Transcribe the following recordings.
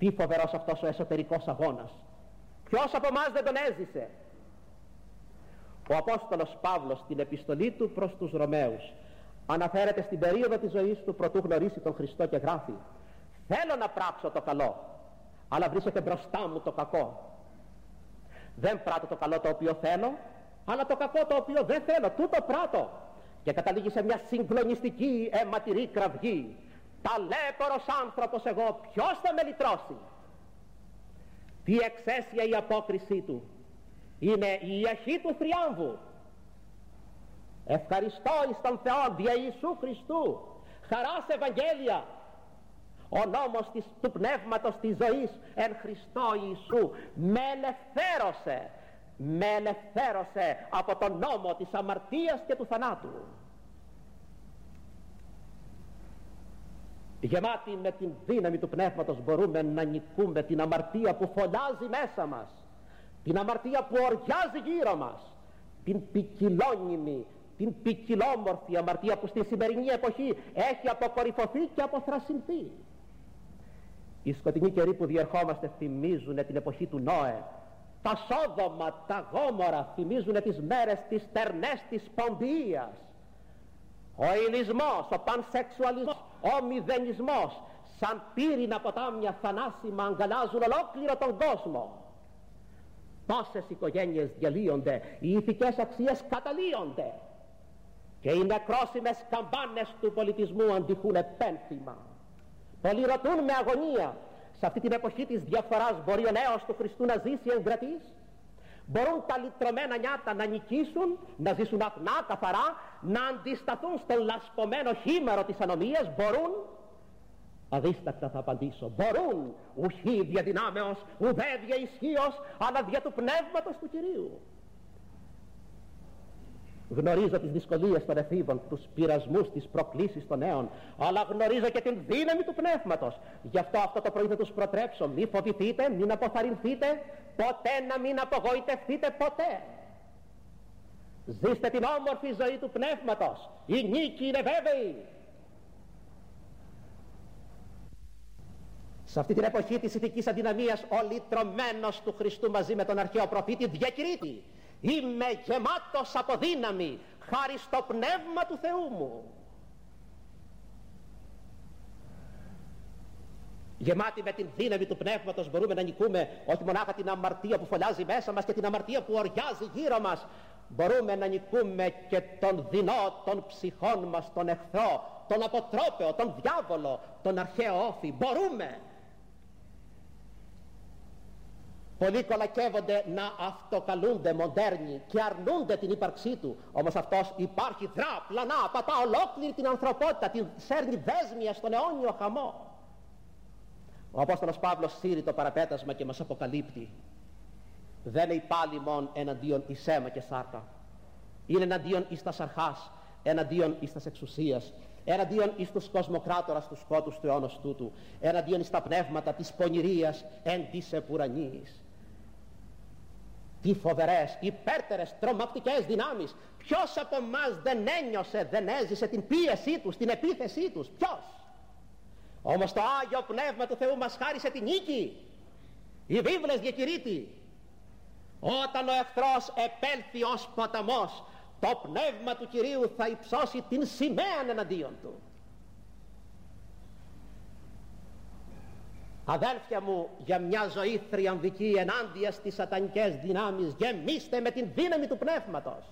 Τι φοβερός αυτός ο εσωτερικός αγώνας! Ποιος από εμάς δεν τον έζησε? Ο Απόστολος Παύλος στην επιστολή του προς τους Ρωμαίους αναφέρεται στην περίοδο της ζωής του προτού γνωρίσει τον Χριστό και γράφει: θέλω να πράξω το καλό, αλλά βρίσκεται μπροστά μου το κακό. Δεν πράττω το καλό το οποίο θέλω, αλλά το κακό το οποίο δεν θέλω, τούτο πράττω. Και καταλήγει σε μια συγκλονιστική αιματηρή κραυγή: ταλέπορος άνθρωπος εγώ, ποιος θα με λυτρώσει? Τι εξαίσια η απόκρισή του! Είναι η αρχή του θριάμβου. Ευχαριστώ εις τον Θεό δια Ιησού Χριστού, χαράς Ευαγγέλια. Ο νόμος του πνεύματος της ζωής εν Χριστώ Ιησού με ελευθέρωσε από τον νόμο της αμαρτίας και του θανάτου. Γεμάτοι με την δύναμη του πνεύματος μπορούμε να νικούμε την αμαρτία που φωνάζει μέσα μας, την αμαρτία που οριάζει γύρω μας, την ποικιλώνυμη, την ποικιλόμορφη αμαρτία που στη σημερινή εποχή έχει αποκορυφωθεί και αποθρασινθεί. Οι σκοτεινοί καιροί που διερχόμαστε θυμίζουν την εποχή του Νόε. Τα Σόδομα, τα Γόμορα θυμίζουν τις μέρες τις στερνές της πομπιείας. Ο ηλισμός, ο πανσεξουαλισμός, ο μηδενισμός σαν πύρινα ποτάμια θανάσιμα αγκαλιάζουν ολόκληρο τον κόσμο. Πόσες οικογένειες διαλύονται, οι ηθικές αξίες καταλύονται και οι νεκρόσιμες καμπάνες του πολιτισμού αντιχούν πένθυμα. Πολλοί ρωτούν με αγωνία: σε αυτή την εποχή της διαφθοράς μπορεί ο νέος του Χριστού να ζήσει εγκρατής? Μπορούν τα λυτρωμένα νιάτα να νικήσουν, να ζήσουν αγνά, καθαρά, να αντισταθούν στον λασπωμένο χήμαρο της ανομίας? Μπορούν? Αδίστακτα θα απαντήσω: μπορούν, ουχή δια δυνάμεως, ουδέ δια ισχύος, αλλά δια του πνεύματος του Κυρίου. Γνωρίζω τις δυσκολίες των εφήβων, τους πειρασμούς, τις προκλήσεις των νέων, αλλά γνωρίζω και την δύναμη του πνεύματος. Γι' αυτό το πρωί θα τους προτρέψω: μη φοβηθείτε, μην αποθαρρυνθείτε, ποτέ να μην απογοητευτείτε, ποτέ. Ζήστε την όμορφη ζωή του πνεύματος, η νίκη είναι βέβαιη. Σε αυτή την εποχή της ηθικής αδυναμίας, ο λυτρωμένος του Χριστού μαζί με τον αρχαίο προφήτη διακηρύττει: είμαι γεμάτος από δύναμη, χάρη στο πνεύμα του Θεού μου. Γεμάτοι με την δύναμη του πνεύματος μπορούμε να νικούμε όχι μονάχα την αμαρτία που φωλιάζει μέσα μας και την αμαρτία που οριάζει γύρω μας. Μπορούμε να νικούμε και τον δεινό των ψυχών μας, τον εχθρό, τον αποτρόπαιο, τον διάβολο, τον αρχαίο όφη. Μπορούμε. Πολλοί κολακεύονται να αυτοκαλούνται μοντέρνοι και αρνούνται την ύπαρξή του. Όμως αυτός υπάρχει, δρά, πλανά, πατά ολόκληρη την ανθρωπότητα, την σέρνει δέσμια στον αιώνιο χαμό. Ο Απόστολος Παύλος σύρει το παραπέτασμα και μας αποκαλύπτει: δεν είναι πάλι μόνο εναντίον εις αίμα και σάρκα, είναι εναντίον εις τας αρχάς, εναντίον εις τας εξουσίας, εναντίον εις τους κοσμοκράτορας του σκότους του αιώνος τούτου, εναντίον εις τα πνεύματα της πονηρίας εν της επουρανής. Τι φοβερές, υπέρτερες, τρομακτικές δυνάμεις! Ποιος από εμάς δεν ένιωσε, δεν έζησε την πίεσή τους, την επίθεσή τους? Ποιος? Όμως το Άγιο Πνεύμα του Θεού μας χάρισε την νίκη. Οι βίβλες διακηρύττει: όταν ο εχθρός επέλθει ως ποταμός, το Πνεύμα του Κυρίου θα υψώσει την σημαία εναντίον του. Αδέλφια μου, για μια ζωή θριαμβική ενάντια στις σατανικές δυνάμεις, γεμίστε με την δύναμη του Πνεύματος.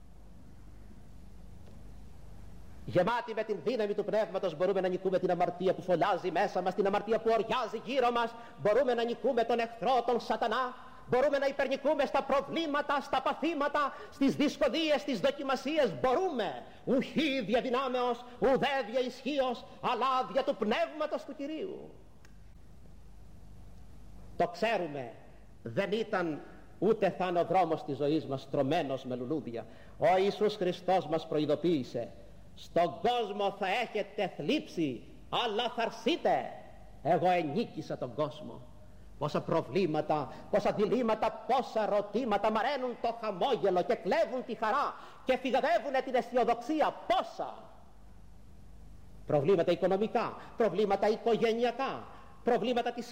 Γεμάτοι με την δύναμη του πνεύματος μπορούμε να νικούμε την αμαρτία που φωλιάζει μέσα μας, την αμαρτία που οριάζει γύρω μας. Μπορούμε να νικούμε τον εχθρό, τον σατανά. Μπορούμε να υπερνικούμε στα προβλήματα, στα παθήματα, στις δυσκολίες, στις δοκιμασίες. Μπορούμε, ουχή δια δυνάμεως, ουδέ δια ισχύος, αλλά δια του πνεύματος του Κυρίου. Το ξέρουμε, δεν ήταν ούτε θα είναι ο δρόμος της ζωής μας στρωμένος με λουλούδια. Ο Ιησούς Χριστός μας προειδοποίησε: στον κόσμο θα έχετε θλίψη, αλλά θα αρσείτε, εγώ ενίκησα τον κόσμο. Πόσα προβλήματα, πόσα διλήμματα, πόσα ερωτήματα μαραίνουν το χαμόγελο και κλέβουν τη χαρά και φυγαδεύουν την αισιοδοξία. Πόσα προβλήματα οικονομικά, προβλήματα οικογενειακά, προβλήματα της